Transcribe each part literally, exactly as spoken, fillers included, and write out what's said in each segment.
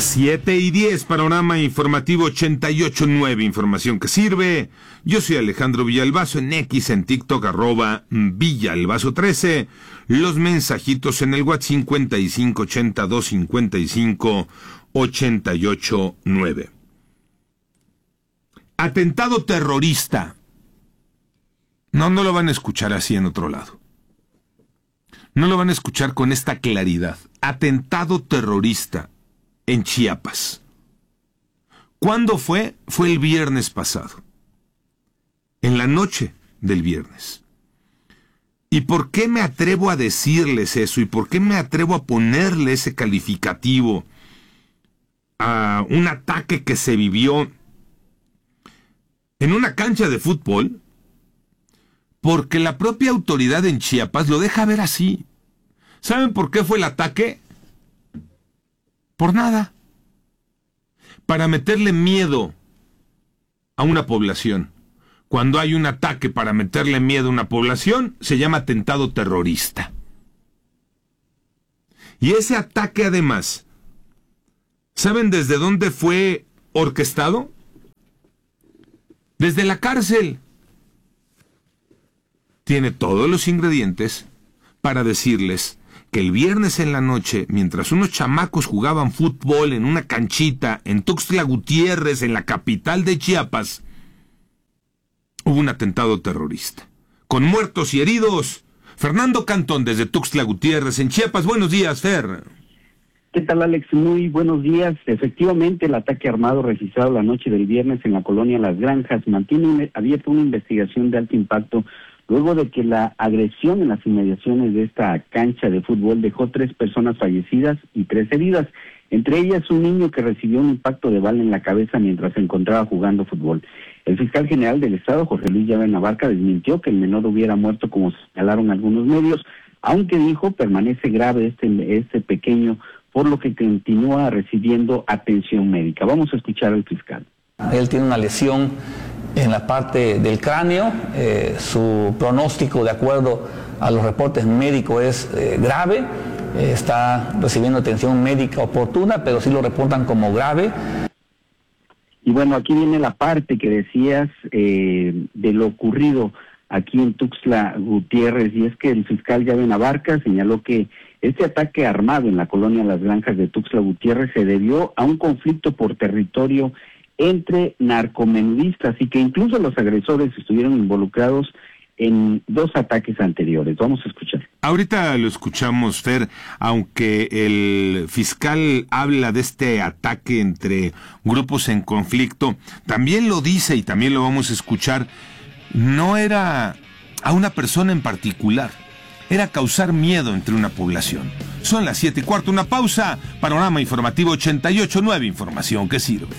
siete y diez, panorama informativo ochenta y ocho punto nueve, información que sirve. Yo soy Alejandro Villalbazo, en X, en TikTok, arroba Villalbazo trece. Los mensajitos en el WhatsApp cincuenta y cinco ochenta y dos cincuenta y cinco ochenta y ocho nueve. Atentado terrorista. No, no lo van a escuchar así en otro lado. No lo van a escuchar con esta claridad. Atentado terrorista en Chiapas. ¿Cuándo fue? Fue el viernes pasado. En la noche del viernes. ¿Y por qué me atrevo a decirles eso? ¿Y por qué me atrevo a ponerle ese calificativo a un ataque que se vivió en una cancha de fútbol? Porque la propia autoridad en Chiapas lo deja ver así. ¿Saben por qué fue el ataque? Por nada. Para meterle miedo a una población. Cuando hay un ataque para meterle miedo a una población, se llama atentado terrorista. Y ese ataque, además, ¿saben desde dónde fue orquestado? Desde la cárcel. Tiene todos los ingredientes para decirles que el viernes en la noche, mientras unos chamacos jugaban fútbol en una canchita en Tuxtla Gutiérrez, en la capital de Chiapas, hubo un atentado terrorista, con muertos y heridos. Fernando Cantón, desde Tuxtla Gutiérrez, en Chiapas. Buenos días, Fer. ¿Qué tal, Alex? Muy buenos días. Efectivamente, el ataque armado registrado la noche del viernes en la colonia Las Granjas mantiene abierta una investigación de alto impacto luego de que la agresión en las inmediaciones de esta cancha de fútbol dejó tres personas fallecidas y tres heridas, entre ellas un niño que recibió un impacto de bala en la cabeza mientras se encontraba jugando fútbol. El fiscal general del Estado, Jorge Luis Llaven Abarca, desmintió que el menor hubiera muerto como señalaron algunos medios, aunque dijo permanece grave este, este pequeño, por lo que continúa recibiendo atención médica. Vamos a escuchar al fiscal. Él tiene una lesión en la parte del cráneo, eh, su pronóstico de acuerdo a los reportes médicos es eh, grave, eh, está recibiendo atención médica oportuna, pero sí lo reportan como grave. Y bueno, aquí viene la parte que decías eh, de lo ocurrido aquí en Tuxtla Gutiérrez, y es que el fiscal Llaven Abarca señaló que este ataque armado en la colonia Las Granjas de Tuxtla Gutiérrez se debió a un conflicto por territorio entre narcomenudistas y que incluso los agresores estuvieron involucrados en dos ataques anteriores. Vamos a escuchar. Ahorita lo escuchamos, Fer, aunque el fiscal habla de este ataque entre grupos en conflicto, también lo dice y también lo vamos a escuchar, no era a una persona en particular, era causar miedo entre una población. Son las siete y cuarto, una pausa, panorama informativo ochenta y ocho punto nueve, información que sirve.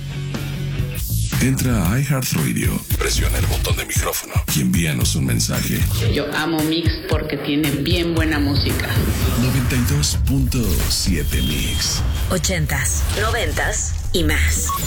Entra a iHeartRadio, presiona el botón de micrófono y envíanos un mensaje. Yo amo Mix porque tiene bien buena música. noventa y dos punto siete Mix. Ochentas, noventas y más.